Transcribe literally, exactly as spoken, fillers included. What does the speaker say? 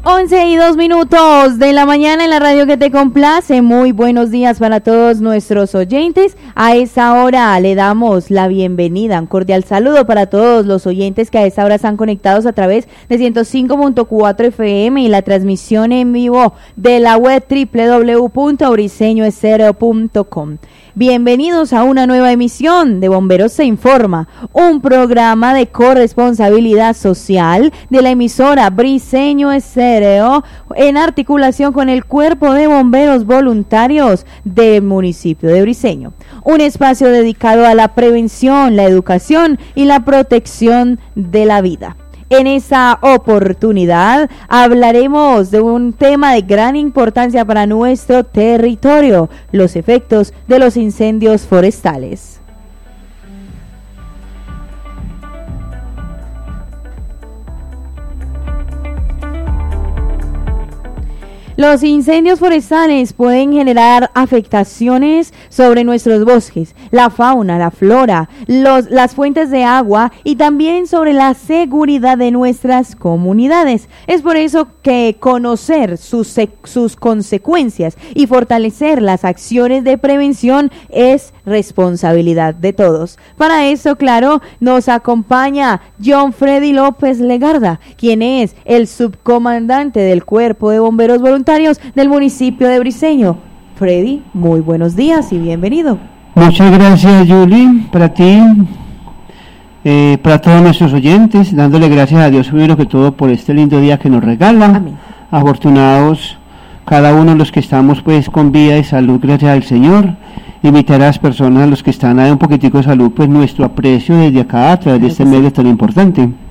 once y dos minutos de la mañana en la radio que te complace. Muy buenos días para todos nuestros oyentes. A esa hora le damos la bienvenida, un cordial saludo para todos los oyentes que a esa hora están conectados a través de ciento cinco punto cuatro F M y la transmisión en vivo de la web doble u doble u doble u punto briseño estéreo punto com. Bienvenidos a una nueva emisión de Bomberos se Informa, un programa de corresponsabilidad social de la emisora Briseño Estéreo en articulación con el Cuerpo de Bomberos Voluntarios del municipio de Briseño. Un espacio dedicado a la prevención, la educación y la protección de la vida. En esta oportunidad hablaremos de un tema de gran importancia para nuestro territorio, los efectos de los incendios forestales. Los incendios forestales pueden generar afectaciones sobre nuestros bosques, la fauna, la flora, los, las fuentes de agua y también sobre la seguridad de nuestras comunidades. Es por eso que conocer sus, sus consecuencias y fortalecer las acciones de prevención es responsabilidad de todos. Para eso, claro, nos acompaña John Freddy López Legarda, quien es el subcomandante del Cuerpo de Bomberos Voluntarios del municipio de Briseño. Freddy, muy buenos días y bienvenido. Muchas gracias, Julie, para ti, eh, para todos nuestros oyentes, dándole gracias a Dios primero que todo por este lindo día que nos regala. Amén. Afortunados cada uno de los que estamos pues con vida y salud, gracias al Señor. Invitar a las personas, a los que están a un poquitico de salud, pues nuestro aprecio desde acá a través de este medio tan importante.